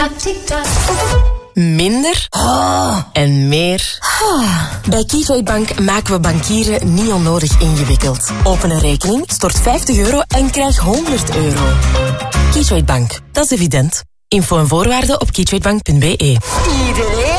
Minder en meer. Bij Keytrade Bank maken we bankieren niet onnodig ingewikkeld. Open een rekening, stort €50 en krijg €100. Keytrade Bank, dat is evident. Info en voorwaarden op keytradebank.be. Iedereen